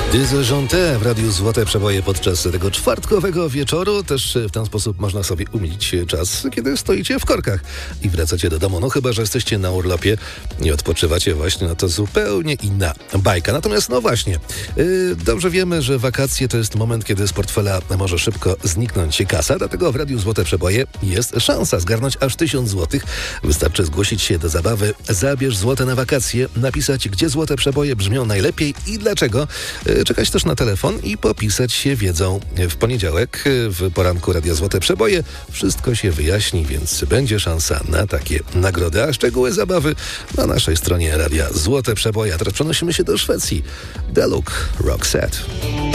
Désenchanté w Radiu Złote Przeboje podczas tego czwartkowego wieczoru. Też w ten sposób można sobie umilić czas, kiedy stoicie w korkach i wracacie do domu. No chyba, że jesteście na urlopie i odpoczywacie właśnie, no to zupełnie inna bajka. Natomiast no właśnie, dobrze wiemy, że wakacje to jest moment, kiedy z portfela może szybko zniknąć kasa, dlatego w Radiu Złote Przeboje jest szansa zgarnąć aż 1000 złotych. Wystarczy zgłosić się do zabawy Zabierz złote na wakacje, napisać, gdzie złote przeboje brzmią najlepiej i dlaczego, czekać też na telefon i popisać się wiedzą. W poniedziałek w poranku Radia Złote Przeboje wszystko się wyjaśni, więc będzie szansa na takie nagrody, a szczegóły zabawy na naszej stronie Radia Złote Przeboje. A teraz przenosimy się do Szwecji. The Look, Roxette.